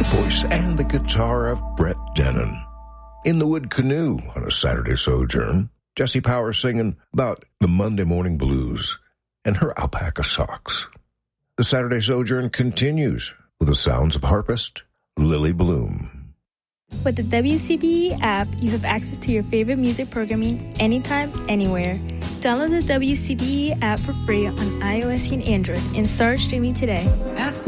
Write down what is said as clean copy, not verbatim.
the voice and the guitar of Brett Dennen. In the Wood Canoe on a Saturday Sojourn, Jesse Powers singing about the Monday morning blues and her alpaca socks. The Saturday Sojourn continues with the sounds of harpist Lily Bloom. With the WCBE app, you have access to your favorite music programming anytime, anywhere. Download the WCBE app for free on iOS and Android and start streaming today.